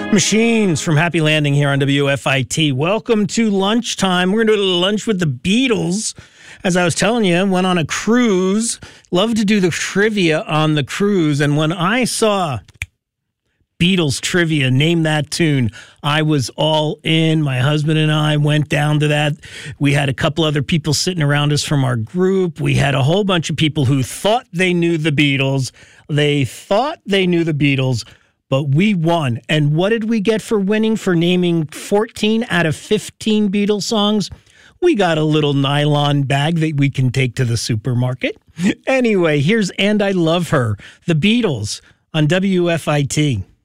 Machines from Happy Landing here on WFIT. Welcome to lunchtime. We're going to do lunch with the Beatles. As I was telling you, went on a cruise. Love to do the trivia on the cruise. And when I saw Beatles trivia, name that tune, I was all in. My husband and I went down to that. We had a couple other people sitting around us from our group. We had a whole bunch of people who thought they knew the Beatles. They thought they knew the Beatles. But we won. And what did we get for winning, for naming 14 out of 15 Beatles songs? We got a little nylon bag that we can take to the supermarket. Anyway, here's And I Love Her, the Beatles on WFIT.